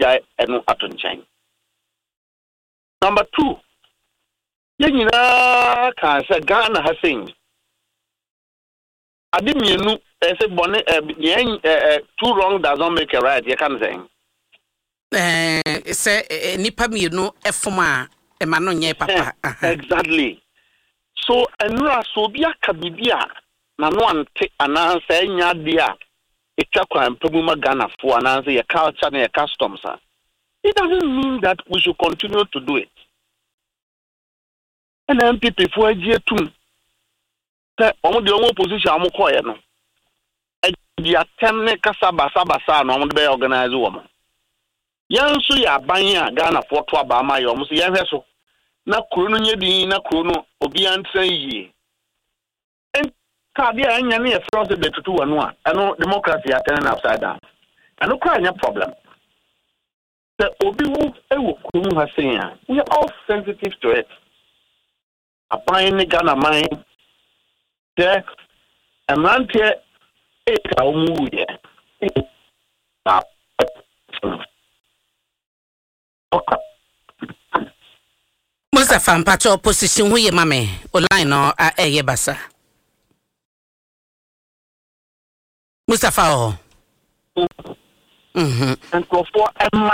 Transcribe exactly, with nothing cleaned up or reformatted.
jai eno atonchen. Number two, yenina ka say Ghana has saying adimienu say bonne eh too wrong does not make a right, you can say. Eh say nipa mienu efoma e ma no nye papa. Exactly. So enura so bia ka bibia na no ante anansa enya dia etwa kwan pemuma Ghana fo anansa your culture and your customs. It doesn't mean that we should continue to do it. And then people for a year too. The only opposition I'm calling no. The attempt kasaba sabasa no be organize woman. Yansu ya banya Ghana for to abama yo mo yan so na kuro nye din na kuro no obi antran yi. En ka dia anya na e front the tutu wanu a eno democracy are turning upside down. Eno kwa anya problem. The obi wo e wo kuro ha sen we are all sensitive to it. Applying the Ghana mind there and man here e ka umu ye. Mustafa mpacho opposition hu ye mame online no a eye basa. Mustafa oh. Mhm. And go for